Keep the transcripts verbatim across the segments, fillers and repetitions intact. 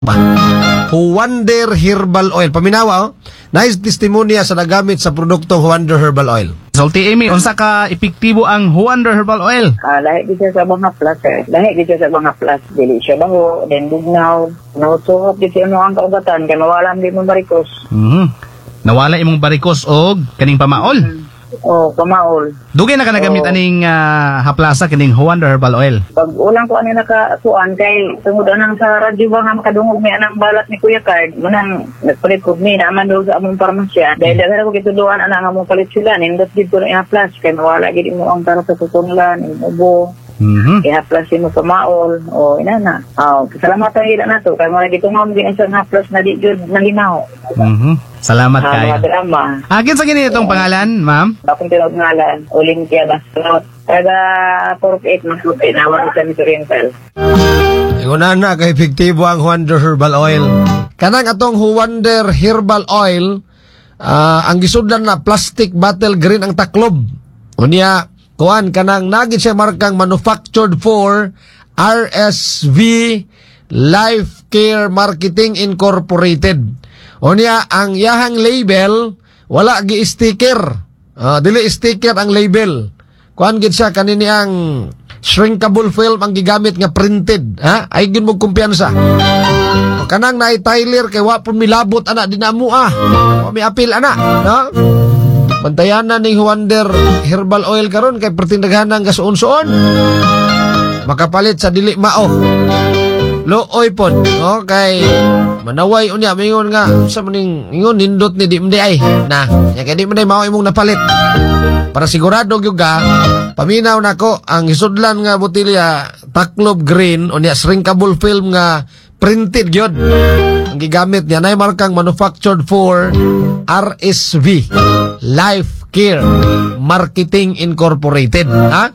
Huwander Herbal Oil. Paminawa, oh. Nice testimonya sa nagamit sa produktong Huwander Herbal Oil. Sulti Amy, unsa ka epektibo ang Huwander Herbal Oil? Ah, lahi gid siya sa mga plus eh. Lahi gid siya sa mga plus. Dili siya bango, then bugnaw. Nautuhop gid siya ang kaugatan kay mawalan di mo barikos. Mhm. Nawala imong barikos og kaning pamaol. Mm. Oh, pamaol. Dugay na ka nagamit Oh. aning uh, haplasa kining Huwander Herbal Oil. Pag ulang ko ani nakasuan kay tungod anang sa radyo ba nga makadungog mi anang balat ni Kuya Card, munang nagpalit ko mi naman do sa among parmasya. Dahil daghan ako gituduan ana nga among palit sila nindot gid ko na i-plus kay mawala gid mo ang taro sa tutunlan, imubo. Mhm. I-plus mo pamaol o inana. Oh, salamatan ila nato kay mara gitungom din sa haplas na di jud nalinaw. Mhm. Salamat Ah, kayo. mga drama. Akin sa gini itong pangalan, ma'am? Akong tinawag ngalan, Olympia Bastrot. Kada forty-eight magsuti na wala sa Miss Oriental. Inguna na kay epektibo ang Huwander Herbal Oil. Kanang atong Huwander Herbal Oil, ah, ang gisudlan na plastic bottle green ang taklob. Unya, kuan kanang nagit siya markang manufactured for R S V Life Care Marketing Incorporated. Unya, ang yahang label wala gi sticker. Ah, dili sticker ang label. Kuan gid siya kanini ang shrinkable film ang gigamit nga printed, ha? Ay gid mo kumpiyansa. O kanang naay Tyler kay wa pud milabot ana dinamo ah. Wa mi apil ana, no? Bantayanan ning Huwander Herbal Oil karon kay pertindaghanan nga suon-suon. Makapalit sa dili mao. Looy pod, no? Kay manaway unya mingon nga sa maning ingon nindot ni di mdi ay. Na, nya kay di man mao imong napalit. Para sigurado gyud ka, paminaw nako ang isudlan nga botilya taklob green unya shrinkable film nga printed gyud. Ang gigamit niya nay markang manufactured for R S V Life Care Marketing Incorporated, ha?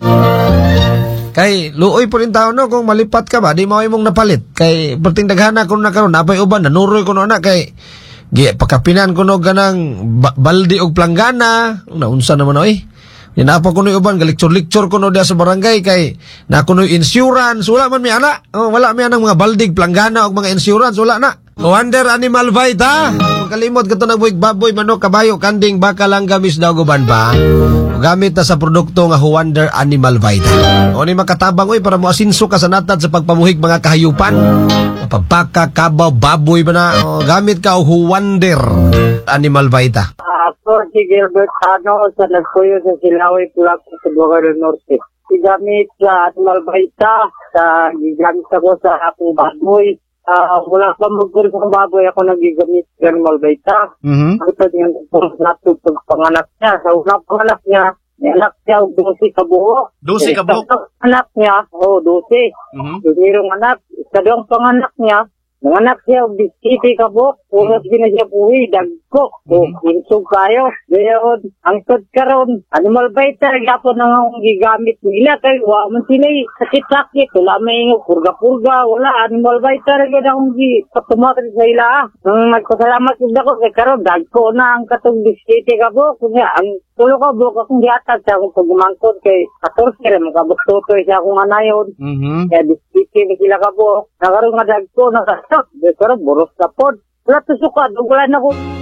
Kay luoy po rin tao no kung malipat ka ba di mo imong napalit kay perting daghana kuno na karon napay uban nanuroy kuno na kay gi pakapinan kuno ganang ba- baldi og planggana naunsa naman oy yan apa kuno uban galiktur-liktur kuno dia sa barangay kay na kuno insurance wala man mi ana oh, wala mi anang mga baldig planggana og mga insurance wala na. Huwander Animal Vita. Kung kalimot ka ito nagbuig baboy, manok, kabayo, kanding, baka lang gamis daw guban pa. Gamit na sa produkto nga Huwander Animal Vita. O ni makatabang oy para mo asinso ka sa natad sa pagpamuhig mga kahayupan. Pagpaka, kabaw, baboy ba na. O, gamit ka o Huwander Animal Vita. Ako si Gilbert Hano sa nagpuyo sa Silaway, Pulak sa Buga del Norte. Gigamit sa Animal Vita, sa gigamit ako sa akong baboy. Uh, wala pa magpuri sa baboy ako nagigamit sa Animal Vita. Mhm. Ito yung nato pagpanganak niya. Sa unang panganak niya, may anak niya og dosi ka buo. Dosi ka buo? Anak niya, oh, dosi. Mhm. Mayroong anak. Sa doang panganak niya, nanganak siya og biskiti ka buo. Ulat din na siya buhi, dagko. So, insog kayo. Gayon, angkod karon Animal Vita, yapon na nga gigamit nila. Kay wa man sila sakit-sakit. Wala may purga-purga. Wala, Animal Vita rin na akong patumatri sa ila. Nang nagpasalamat yung dako, kay karon dagko na ang katong biskiti ka buo. Kunya, ang tulo ka buo akong gihatag sa akong pagumangkod kay fourteen rin, magkabuktutoy sa akong anayon. Mhm. Kaya biskiti na sila ka buo. Nakaroon nga dagko, nakasok. Kaya karon, buros ka pod. Wala to suka, wala na ko.